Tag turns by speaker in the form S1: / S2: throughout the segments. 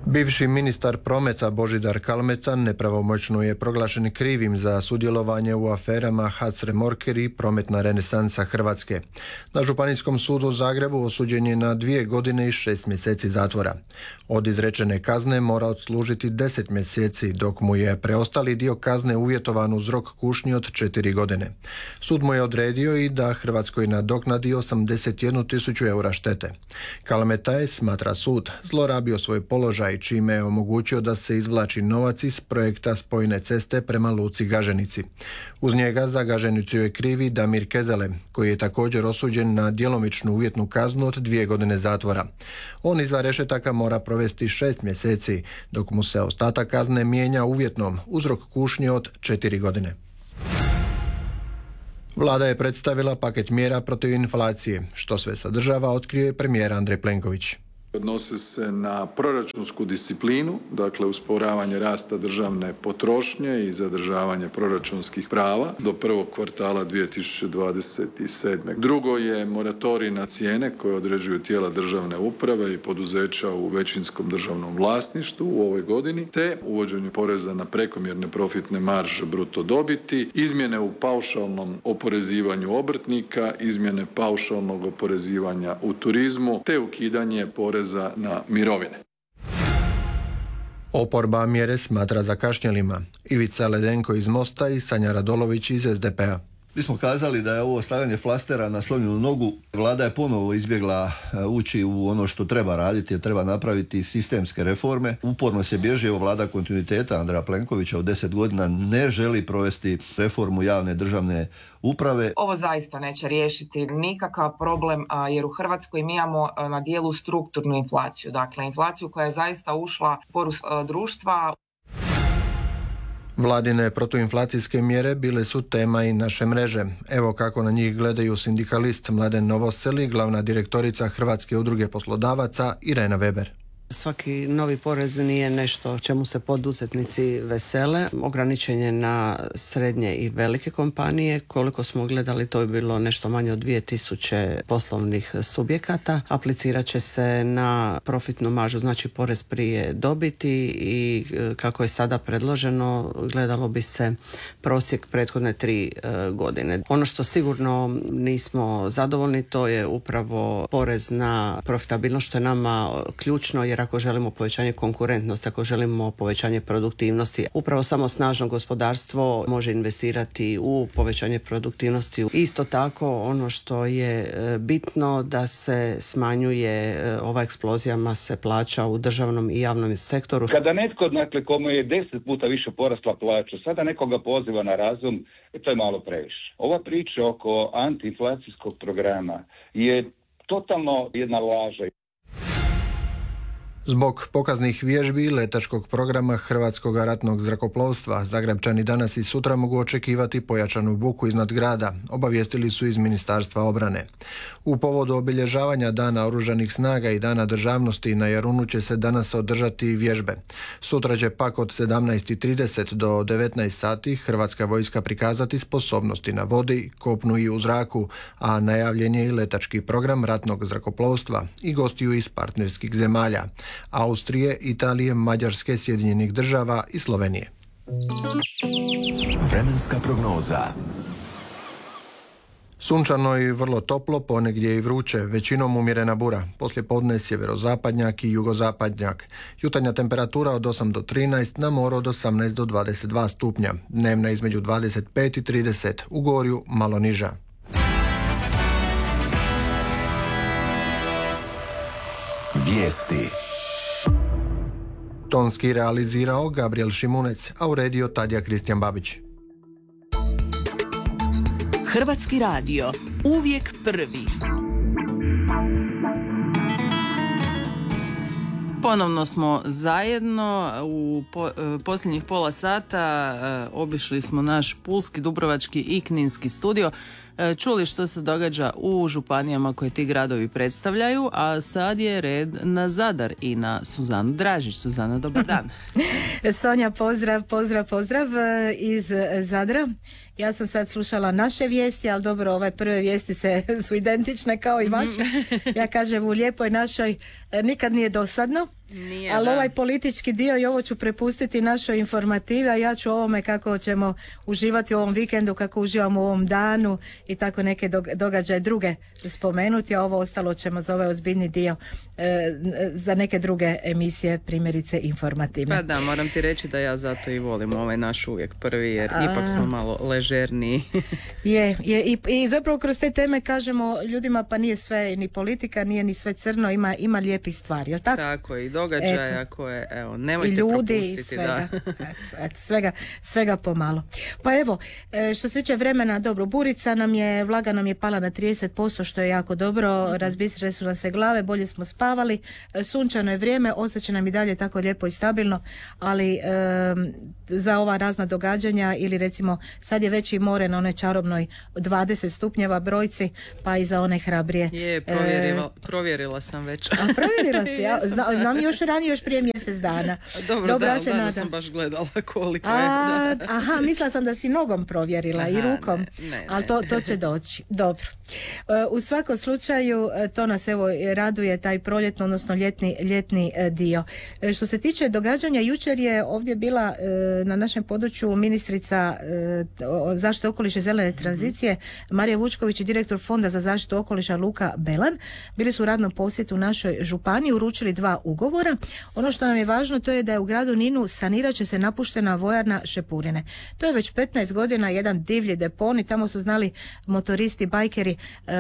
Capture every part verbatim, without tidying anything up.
S1: Bivši ministar prometa Božidar Kalmeta nepravomoćno je proglašen krivim za sudjelovanje u aferama Hac Remorker i prometna renesansa Hrvatske. Na Županijskom sudu u Zagrebu osuđen je na dvije godine i šest mjeseci zatvora. Od izrečene kazne mora odslužiti deset mjeseci, dok mu je preostali dio kazne uvjetovan uz rok kušnje od četiri godine. Sud mu je odredio i da Hrvatskoj nadoknadi osamdeset jednu tisuću eura štete. Kalmeta je, smatra sud, zlorabio svoj položaj, čime je omogućio da se izvlači novac iz projekta spojne ceste prema luci Gaženici. Uz njega za Gaženicu je krivi Damir Kezele, koji je također osuđen na djelomičnu uvjetnu kaznu od dvije godine zatvora. On iza rešetaka mora provesti šest mjeseci, dok mu se ostatak kazne mijenja uvjetnom, uz rok kušnje od četiri godine. Vlada je predstavila paket mjera protiv inflacije. Što sve sadržava, otkrio premijer Andrej Plenković.
S2: Odnose se na proračunsku disciplinu, dakle usporavanje rasta državne potrošnje i zadržavanje proračunskih prava do prvog kvartala dvije tisuće dvadeset sedme. Drugo je moratorij na cijene koje određuju tijela državne uprave i poduzeća u većinskom državnom vlasništvu u ovoj godini, te uvođenje poreza na prekomjerne profitne marže bruto dobiti, izmjene u paušalnom oporezivanju obrtnika, izmjene paušalnog oporezivanja u turizmu, te ukidanje poreza na mirovine.
S1: Oporba mjere smatra zakašnjelima. Ivica Ledenko iz Mosta i Sanja Radolović iz es de pe a.
S3: Mi smo kazali da je ovo stavljanje flastera na slomljenu nogu. Vlada je ponovo izbjegla ući u ono što treba raditi, jer treba napraviti sistemske reforme. Uporno se bježi, evo Vlada kontinuiteta Andreja Plenkovića u deset godina ne želi provesti reformu javne državne uprave.
S4: Ovo zaista neće riješiti nikakav problem, jer u Hrvatskoj mi imamo na dijelu strukturnu inflaciju. Dakle, inflaciju koja je zaista ušla u poru društva.
S1: Vladine protuinflacijske mjere bile su tema i naše mreže. Evo kako na njih gledaju sindikalist Mladen Novoseli, glavna direktorica Hrvatske udruge poslodavaca Irena Weber.
S5: Svaki novi porez nije nešto čemu se poduzetnici vesele. Ograničen je na srednje i velike kompanije. Koliko smo gledali, to je bilo nešto manje od dvije tisuće poslovnih subjekata. Aplicirat će se na profitnu maržu, znači porez prije dobiti, i kako je sada predloženo, gledalo bi se prosjek prethodne tri godine. Ono što sigurno nismo zadovoljni, to je upravo porez na profitabilnost, što je nama ključno, jer ako želimo povećanje konkurentnosti, ako želimo povećanje produktivnosti, upravo samo snažno gospodarstvo može investirati u povećanje produktivnosti. Isto tako, ono što je bitno, da se smanjuje ova eksplozija mase plaća u državnom i javnom sektoru.
S6: Kada netko, dakle, komu je deset puta više porasla plaća, sada nekoga poziva na razum, to je malo previše. Ova priča oko antiinflacijskog programa je totalno jedna laža.
S1: Zbog pokaznih vježbi letačkog programa Hrvatskog ratnog zrakoplovstva, Zagrebčani danas i sutra mogu očekivati pojačanu buku iznad grada, obavijestili su iz Ministarstva obrane. U povodu obilježavanja Dana oružanih snaga i Dana državnosti na Jarunu će se danas održati vježbe. Sutra će pak od sedamnaest i trideset do devetnaest sati Hrvatska vojska prikazati sposobnosti na vodi, kopnu i u zraku, a najavljen je i letački program ratnog zrakoplovstva i gostiju iz partnerskih zemalja: Austrije, Italije, Mađarske, Sjedinjenih država i Slovenije.
S7: Vremenska prognoza.
S1: Sunčano i vrlo toplo, ponegdje i vruće, većinom umjerena bura. Poslijepodne sjeverozapadnjak i jugozapadnjak. Jutarnja temperatura od osam do trinaest, na moru od osamnaest do dvadeset dva stupnja. Dnevna između dvadeset pet i trideset, u Gorju malo niža.
S7: Vijesti.
S1: Tonski realizirao Gabriel Šimunec, a uredio Tadija Kristijan Babić.
S8: Hrvatski radio, uvijek prvi. Ponovno smo zajedno. U po, posljednjih pola sata obišli smo naš pulski, dubrovački i kninski studio. Čuli što se događa u županijama koje ti gradovi predstavljaju, a sad je red na Zadar i na Suzanu Dražić. Suzana, dobar dan.
S9: Sonja, pozdrav, pozdrav, pozdrav iz Zadra. Ja sam sad slušala naše vijesti, ali dobro, ove prve vijesti se, su identične kao i vaše. Ja kažem, u lijepoj našoj nikad nije dosadno.
S8: Nije,
S9: ali
S8: da.
S9: ovaj politički dio i ovo ću prepustiti našoj informativi, a ja ću o ovome kako ćemo uživati u ovom vikendu, kako uživamo u ovom danu i tako neke događaje druge spomenuti, a ovo ostalo ćemo za ovaj ozbiljni dio e, za neke druge emisije, primjerice informativne.
S8: Pa da, moram ti reći da ja zato i volim ovaj naš uvijek prvi, jer a... ipak smo malo ležerniji.
S9: je, je i, i zapravo kroz te teme kažemo ljudima pa nije sve ni politika, nije ni sve crno, ima, ima lijepih stvari, jel tako?
S8: Tako, i događaja
S9: eto.
S8: Koje, evo, nemojte
S9: I ljudi,
S8: propustiti.
S9: I svega.
S8: Da.
S9: eto, eto, svega, svega pomalo. Pa evo, što se tiče vremena, dobro, burica nam je, vlaga nam je pala na trideset posto, što je jako dobro, mm-hmm. razbistrile su nam se glave, bolje smo spavali, sunčano je vrijeme, ostaće nam i dalje tako lijepo i stabilno, ali um, za ova razna događanja ili recimo sad je već i more na onoj čarobnoj dvadeset stupnjeva brojci, pa i za one hrabrije.
S8: Je, provjerila, e, provjerila sam već.
S9: A provjerila si, ja, zna, znam još ranije, još prije mjesec dana.
S8: Dobro,
S9: Dobra
S8: da,
S9: se
S8: da,
S9: nadam.
S8: da sam baš gledala koliko
S9: A,
S8: je. Da.
S9: Aha, mislila sam da si nogom provjerila. Aha, i rukom,
S8: ne, ne,
S9: ali to, to će doći. Dobro. U svakom slučaju to nas evo raduje taj proljetno, odnosno ljetni, ljetni dio. Što se tiče događanja, jučer je ovdje bila na našem području ministrica zaštite okoliša i zelene tranzicije Marija Vučković i direktor Fonda za zaštitu okoliša Luka Belan. Bili su u radnom posjetu u našoj županiji, uručili dva ugovora. Ono što nam je važno to je da je u gradu Ninu sanirat će se napuštena vojarna Šepurine. To je već petnaest godina jedan divlji depon i tamo su znali motoristi, bajkeri uh,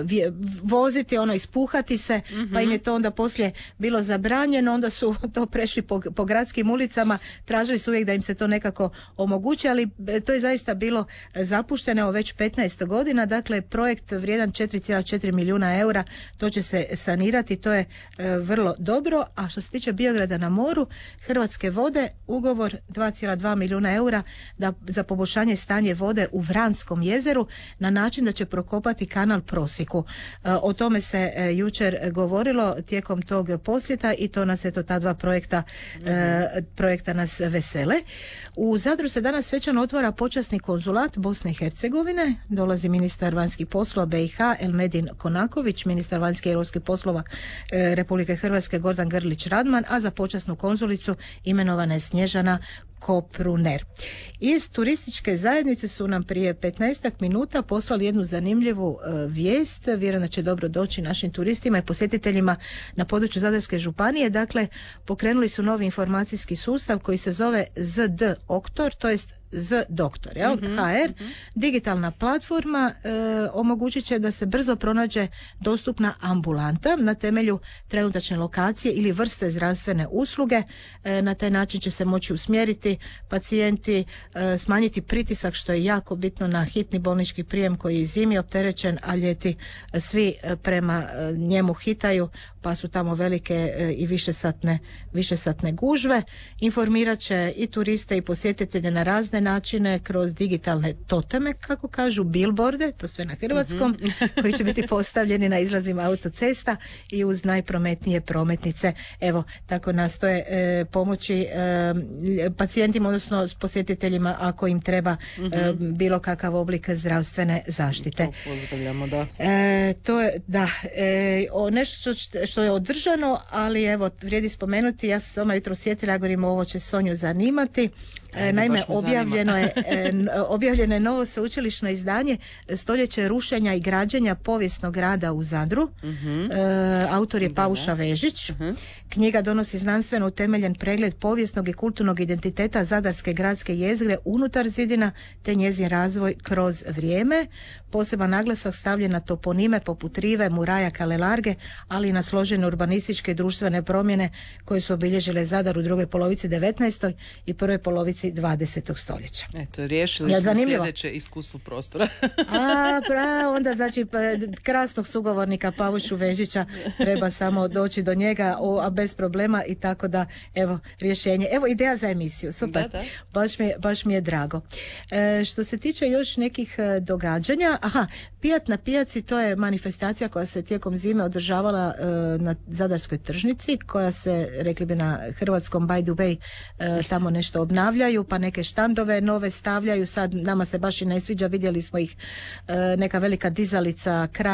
S9: voziti, ono ispuhati se, mm-hmm. pa im je to onda poslije bilo zabranjeno, onda su to prešli po, po gradskim ulicama, tražili su uvijek da im se to nekako omogući, ali to je zaista bilo zapušteno već petnaest godina, dakle projekt vrijedan četiri zarez četiri milijuna eura, to će se sanirati, to je uh, vrlo dobro, a što se tiče Biograda na moru, Hrvatske vode, ugovor dva zarez dva milijuna eura da, za poboljšanje stanje vode u Vranskom jezeru na način da će prokopati kanal Prosiku. E, o tome se e, jučer govorilo tijekom tog posjeta i to nas eto ta dva projekta, mm-hmm. e, projekta nas vesele. U Zadru se danas svečano otvara počasni konzulat Bosne i Hercegovine. Dolazi ministar vanjskih poslova B i H Elmedin Konaković, ministar vanjskih i europskih poslova e, Republike Hrvatske Gordan Grlić Radman, a za počasnu konzulicu imenovana je Snježana Kopruner. Iz turističke zajednice su nam prije petnaestak minuta poslali jednu zanimljivu uh, vijest, vjerujem da će dobro doći našim turistima i posjetiteljima na području Zadarske županije. Dakle, pokrenuli su novi informacijski sustav koji se zove Z D Oktor, to jest Z doktor, jel? Mm-hmm, H R, mm-hmm. Digitalna platforma e, omogućit će da se brzo pronađe dostupna ambulanta na temelju trenutačne lokacije ili vrste zdravstvene usluge. E, na taj način će se moći usmjeriti pacijenti, e, smanjiti pritisak, što je jako bitno na hitni bolnički prijem koji je zimi opterećen, a ljeti svi prema njemu hitaju, pa su tamo velike e, i višesatne, višesatne gužve. Informirat će i turiste i posjetitelje na razne načine kroz digitalne toteme, kako kažu, billboarde, to sve na hrvatskom, mm-hmm. koji će biti postavljeni na izlazima autocesta i uz najprometnije prometnice. Evo, tako nastoje e, pomoći e, pacijentima, odnosno posjetiteljima ako im treba mm-hmm. e, bilo kakav oblik zdravstvene zaštite.
S8: To pozdravljamo, da.
S9: E, to je, da, e, o, nešto što, što je održano, ali evo, vrijedi spomenuti, ja sam se odmah jutro sjetila, ja govorim, ovo će Sonju zanimati. E, naime, objavljeno je, e, objavljeno je novo sveučilišno izdanje Stoljeće rušenja i građenja povijesnog grada u Zadru. Uh-huh. E, autor je Pauša Vežić. Uh-huh. Knjiga donosi znanstveno utemeljen pregled povijesnog i kulturnog identiteta zadarske gradske jezgre unutar zidina te njezin razvoj kroz vrijeme. Poseban naglasak stavljen na toponime poput Rive, Muraja, Kalelarge, ali i na složene urbanističke i društvene promjene koje su obilježile Zadar u drugoj polovici devetnaestog i prvoj polovici dvadesetog stoljeća.
S8: Eto, riješili
S9: ja,
S8: smo
S9: zanimljivo.
S8: Sljedeće iskustvo prostora.
S9: A, pra, onda znači krasnog sugovornika Pavušu Vežića treba samo doći do njega, o, a bez problema, i tako da, evo, rješenje. Evo, ideja za emisiju, super. Da, da. Baš, mi, baš mi je drago. E, što se tiče još nekih e, događanja, aha, Pijat na pijaci, to je manifestacija koja se tijekom zime održavala e, na Zadarskoj tržnici, koja se, rekli bi na hrvatskom, by the way, e, tamo nešto obnavljaju, pa neke štandove nove stavljaju. Sad nama se baš i ne sviđa, vidjeli smo ih, e, neka velika dizalica kranih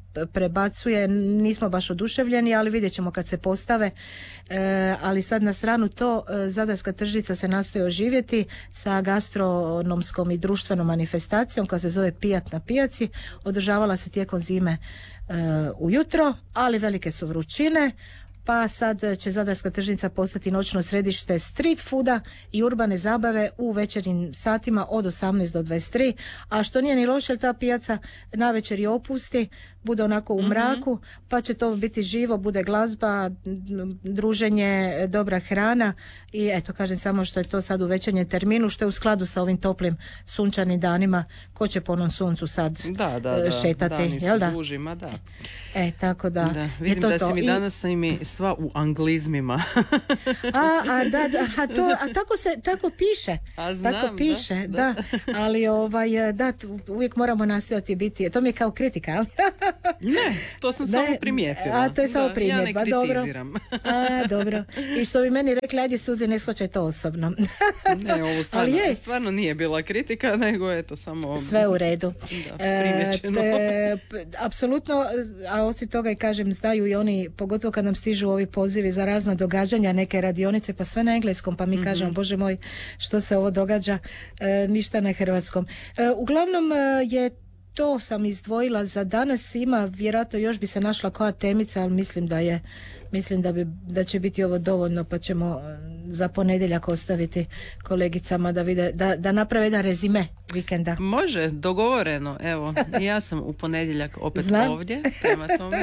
S9: prebacuje, nismo baš oduševljeni, ali vidjet ćemo kad se postave. E, ali sad na stranu to, Zadarska tržnica se nastoji oživjeti sa gastronomskom i društvenom manifestacijom koja se zove Pijat na pijaci. Održavala se tijekom zime e, ujutro, ali velike su vrućine, pa sad će Zadarska tržnica postati noćno središte street fooda i urbane zabave u večernjim satima od osamnaest do dvadeset tri, a što nije ni loše, ta pijaca navečer je opusti, bude onako u mraku, mm-hmm. pa će to biti živo, bude glazba, druženje, dobra hrana i eto, kažem samo što je to sad u večernjem terminu, što je u skladu sa ovim toplim sunčanim danima, ko će po onom suncu sad
S8: da, da, da,
S9: šetati,
S8: dani su
S9: jel da?
S8: dužima, da.
S9: E, tako da.
S8: da vidim
S9: to
S8: da
S9: to.
S8: si mi
S9: I...
S8: danas mi sva u anglizmima.
S9: a, a, da, da, a, to, a tako se, tako piše.
S8: A znam,
S9: tako piše,
S8: da,
S9: da. da. Ali ovaj, da, uvijek moramo nastojati biti, to mi je kao kritika, ali?
S8: Ne, to sam ne, samo primijetila.
S9: A to je samo primjetba,
S8: ja ne kritiziram.
S9: Dobro. A, dobro. I što bi meni rekli, ajde Suzi, ne shvaćaj to osobno.
S8: Ne, ovo stvarno, stvarno nije bila kritika, nego je to samo...
S9: Sve u redu.
S8: Da, primjećeno.
S9: E, apsolutno, a osim toga i kažem, znaju i oni, pogotovo kad nam stižu ovi pozivi za razna događanja, neke radionice, pa sve na engleskom, pa mi mm-hmm. kažemo, bože moj, što se ovo događa, e, ništa na hrvatskom. E, uglavnom je to sam izdvojila za danas, ima vjerojatno još bi se našla koja temica, ali mislim da je mislim da, bi, da će biti ovo dovoljno, pa ćemo za ponedjeljak ostaviti kolegicama da vide, da, da naprave jedan rezime vikenda.
S8: Može, dogovoreno, evo, ja sam u ponedjeljak opet
S9: Znam.
S8: ovdje, prema tome.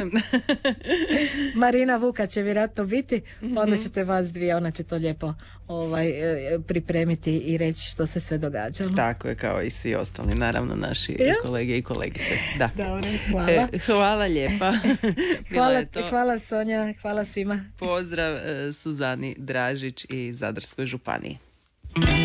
S9: Marina Vuka će vjerojatno biti, pa onda ćete vas dvije, ona će to lijepo ovaj, pripremiti i reći što se sve događalo.
S8: Tako je, kao i svi ostali, naravno naši ja? kolege i kolegice. Da.
S9: Dobre, hvala.
S8: E, hvala lijepa.
S9: hvala, hvala Sonja, hvala svima.
S8: Pozdrav Suzani Dražić i Zadarskoj županiji.